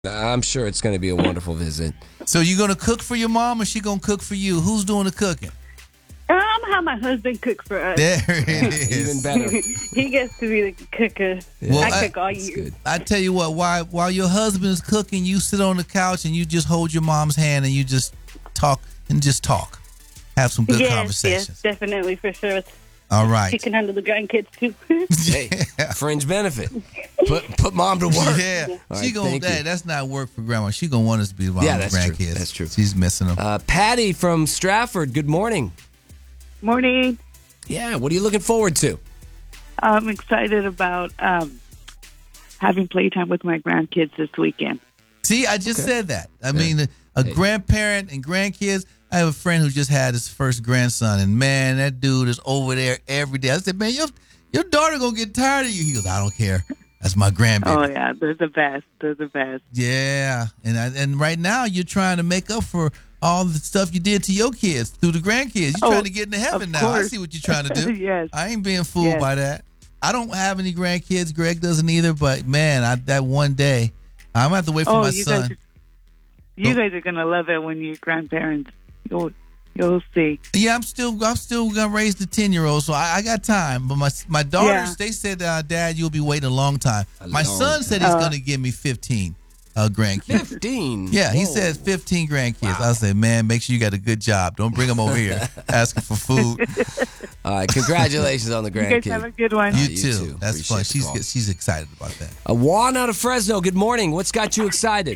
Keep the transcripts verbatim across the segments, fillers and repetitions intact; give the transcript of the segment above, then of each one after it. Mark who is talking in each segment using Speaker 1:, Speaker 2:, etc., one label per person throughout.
Speaker 1: I'm sure it's going to be a wonderful visit.
Speaker 2: So you going to cook for your mom or she going to cook for you? Who's doing the cooking?
Speaker 3: I'm gonna have my husband cook for us.
Speaker 2: There it is.
Speaker 1: Even better.
Speaker 3: He gets to be the cooker.
Speaker 2: Well,
Speaker 3: I
Speaker 2: I-
Speaker 3: cook all
Speaker 1: That's
Speaker 3: year.
Speaker 1: good.
Speaker 2: I tell you what, while, while your husband is cooking, you sit on the couch and you just hold your mom's hand and you just talk and just talk. Have some good
Speaker 3: yes,
Speaker 2: conversations.
Speaker 3: yes, definitely for sure.
Speaker 2: All right.
Speaker 3: She can handle the grandkids too.
Speaker 1: Hey, fringe benefit. Put put mom to work.
Speaker 2: Yeah,
Speaker 1: All
Speaker 2: she
Speaker 1: right,
Speaker 2: gonna
Speaker 1: thank
Speaker 2: that,
Speaker 1: you.
Speaker 2: that's not work for grandma. She gonna want us to be around
Speaker 1: Yeah,
Speaker 2: the
Speaker 1: that's true.
Speaker 2: grandkids.
Speaker 1: That's true.
Speaker 2: She's missing them.
Speaker 1: Uh, Patty from Stratford, good morning.
Speaker 3: Morning.
Speaker 1: Yeah, what are you looking forward to?
Speaker 3: I'm excited about um, having playtime with my grandkids this weekend.
Speaker 2: See, I just
Speaker 1: Okay.
Speaker 2: said that. I mean, a, a
Speaker 1: Hey.
Speaker 2: grandparent and grandkids. I have a friend who just had his first grandson, and man, that dude is over there every day. I said, man, your your daughter gonna get tired of you. He goes, I don't care. That's my grandbaby.
Speaker 3: Oh yeah, they're the best. They're the best.
Speaker 2: Yeah, and I, and right now you're trying to make up for all the stuff you did to your kids through the grandkids. You're
Speaker 3: Oh,
Speaker 2: trying to get into heaven
Speaker 3: of
Speaker 2: now. I
Speaker 3: course.
Speaker 2: see what you're trying to do.
Speaker 3: Yes.
Speaker 2: I ain't being fooled
Speaker 3: Yes.
Speaker 2: by that. I don't have any grandkids. Greg doesn't either. But man, I, that one day, I'm gonna have to wait for
Speaker 3: Oh,
Speaker 2: my
Speaker 3: you
Speaker 2: son.
Speaker 3: guys, you
Speaker 2: Oh.
Speaker 3: guys are gonna love it when you're grandparents. You'll you'll see.
Speaker 2: Yeah, I'm still I'm still gonna raise the ten year old, so I, I got time. But my my daughters,
Speaker 3: Yeah.
Speaker 2: they said, uh, Dad, you'll be waiting a long time.
Speaker 1: A
Speaker 2: my
Speaker 1: long
Speaker 2: son said he's
Speaker 3: time.
Speaker 2: gonna give me fifteen uh, grandkids.
Speaker 1: fifteen.
Speaker 2: Yeah, he
Speaker 1: Whoa.
Speaker 2: said fifteen grandkids. I said, man, make sure you got a good job. Don't bring them over here asking for food.
Speaker 1: All right, congratulations on the
Speaker 3: You guys have a
Speaker 1: grandkid.
Speaker 3: good one.
Speaker 2: You,
Speaker 1: you
Speaker 2: too.
Speaker 1: too.
Speaker 2: That's
Speaker 1: Appreciate
Speaker 2: fun.
Speaker 1: the
Speaker 2: She's
Speaker 1: call.
Speaker 2: she's excited about that.
Speaker 1: Uh, Juan out of Fresno, good morning. What's got you excited?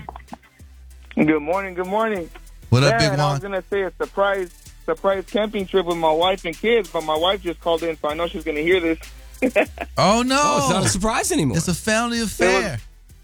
Speaker 4: Good morning, good morning.
Speaker 2: What up,
Speaker 4: yeah,
Speaker 2: Big
Speaker 4: and I was
Speaker 2: Juan?
Speaker 4: gonna say a surprise surprise camping trip with my wife and kids, but my wife just called in, so I know she's gonna hear this.
Speaker 2: Oh no,
Speaker 1: Oh, it's not a surprise anymore.
Speaker 2: it's a family affair.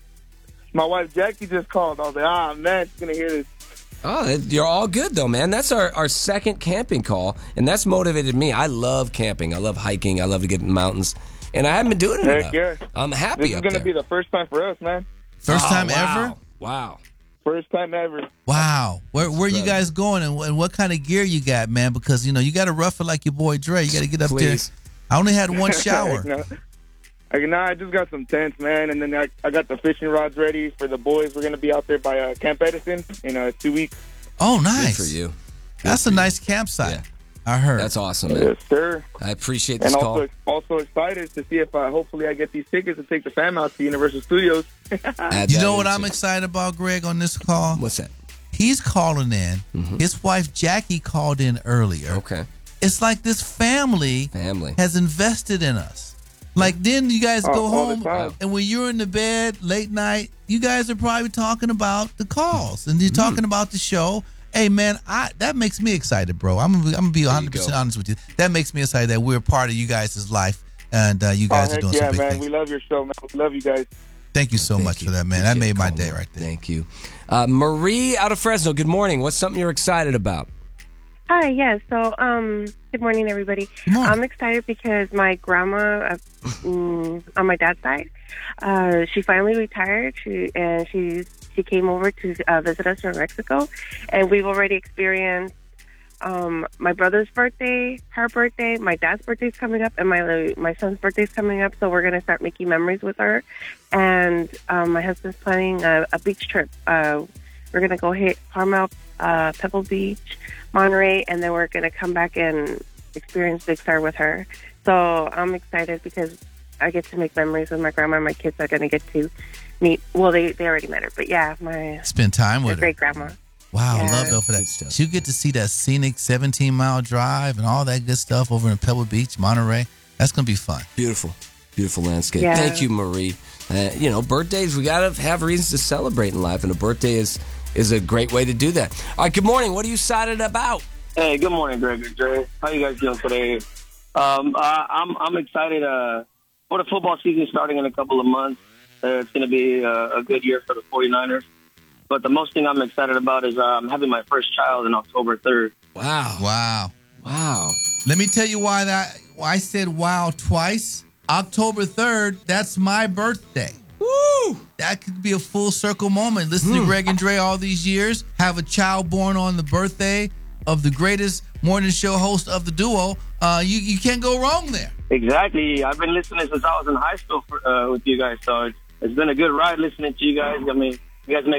Speaker 4: My wife Jackie just called. I was like, ah man, she's gonna hear this.
Speaker 1: Oh, that- you're all good though, man. That's our, our second camping call, and that's motivated me. I love camping. I love hiking. I love to get in the mountains, and I haven't been doing it
Speaker 4: Heck
Speaker 1: enough.
Speaker 4: yeah.
Speaker 1: I'm happy
Speaker 4: This is
Speaker 1: up
Speaker 4: gonna
Speaker 1: there.
Speaker 4: be the first time for us, man.
Speaker 2: First
Speaker 1: Oh,
Speaker 2: time
Speaker 1: wow.
Speaker 2: ever.
Speaker 1: Wow.
Speaker 4: First time ever.
Speaker 2: Wow, where where you
Speaker 1: Right.
Speaker 2: guys going, and, and what kind of gear you got, man? Because you know you got to rough it like your boy Dre. You got to get up
Speaker 1: Please.
Speaker 2: there. I only had one shower.
Speaker 4: no. I, no, I just got some tents, man, and then I, I got the fishing rods ready for the boys. We're gonna be out there by uh, Camp Edison in uh, two weeks.
Speaker 2: Oh,
Speaker 1: Good
Speaker 2: nice.
Speaker 1: for you.
Speaker 2: That's a nice campsite.
Speaker 1: Yeah.
Speaker 2: I heard.
Speaker 1: That's awesome, man.
Speaker 4: Yes, sir.
Speaker 1: I appreciate this
Speaker 4: And
Speaker 1: call.
Speaker 4: also, also excited to see if uh, hopefully I get these tickets to take the fam out to Universal Studios.
Speaker 1: Add
Speaker 2: You
Speaker 1: that
Speaker 2: know what
Speaker 1: in,
Speaker 2: I'm
Speaker 1: too.
Speaker 2: excited about, Greg, on this call?
Speaker 1: What's that?
Speaker 2: He's calling in.
Speaker 1: Mm-hmm.
Speaker 2: His wife Jackie called in earlier.
Speaker 1: Okay.
Speaker 2: It's like this family
Speaker 1: Family.
Speaker 2: has invested in us. Like then you guys
Speaker 4: Oh,
Speaker 2: go
Speaker 4: all the
Speaker 2: home
Speaker 4: time.
Speaker 2: and when you're in the bed late night, you guys are probably talking about the calls and you're
Speaker 1: Mm.
Speaker 2: talking about the show. Hey man, I that makes me excited, bro. I'm gonna, be- I'm gonna be one hundred percent
Speaker 1: go.
Speaker 2: honest with you. That makes me excited that we're a part of you guys' life and uh, you
Speaker 4: Oh,
Speaker 2: guys are
Speaker 4: heck
Speaker 2: doing
Speaker 4: yeah,
Speaker 2: some big
Speaker 4: man.
Speaker 2: things.
Speaker 4: We love your show, man. We love you guys.
Speaker 2: Thank you so
Speaker 1: Thank
Speaker 2: much
Speaker 1: you.
Speaker 2: for that, man. That
Speaker 1: Appreciate
Speaker 2: made my
Speaker 1: the call,
Speaker 2: day
Speaker 1: man.
Speaker 2: right there.
Speaker 1: Thank you. Uh, Marie out of Fresno, good morning. What's something you're excited about?
Speaker 5: Hi, yes. So, um, good morning, everybody.
Speaker 2: Good morning.
Speaker 5: I'm excited because my grandma, uh, mm, on my dad's side, uh, she finally retired. She and she she came over to uh, visit us from Mexico, and we've already experienced um, my brother's birthday, her birthday, my dad's birthday's coming up, and my my son's birthday's coming up. So we're gonna start making memories with her, and um, my husband's planning a, a beach trip. Uh, we're gonna go hit Carmel, uh, Pebble Beach, Monterey, and then we're going to come back and experience Big Sur with her. So I'm excited because I get to make memories with my grandma. My kids are going to get to meet, well, they, they already met her, but yeah, my,
Speaker 2: Spend time
Speaker 5: my
Speaker 2: with her.
Speaker 5: great grandma.
Speaker 2: Wow,
Speaker 5: Yeah.
Speaker 2: love her for
Speaker 1: Good
Speaker 2: that.
Speaker 1: stuff.
Speaker 2: She'll get to see that scenic seventeen mile drive and all that good stuff over in Pebble Beach, Monterey. That's going to be fun.
Speaker 1: Beautiful. Beautiful landscape.
Speaker 5: Yeah.
Speaker 1: Thank you, Marie. Uh, you know, birthdays, we got to have reasons to celebrate in life, and a birthday is is a great way to do that. All right, good morning. What are you excited about?
Speaker 6: Hey, good morning, Greg and Dre. How you guys doing today? Um, uh, I'm I'm excited uh, for the football season starting in a couple of months. Uh, it's going to be a, a good year for the 49ers. But the most thing I'm excited about is uh, I'm having my first child on October third.
Speaker 1: Wow.
Speaker 2: Wow.
Speaker 1: Wow.
Speaker 2: Let me tell you why that why I said wow twice. October third, that's my birthday.
Speaker 1: Woo!
Speaker 2: That could be a full circle moment. Listen to Greg and Dre all these years, have a child born on the birthday of the greatest morning show host of the duo. Uh, you, you can't go wrong there.
Speaker 6: Exactly. I've been listening since I was in high school for, uh, with you guys, so it's, it's been a good ride listening to you guys. I mean, You guys make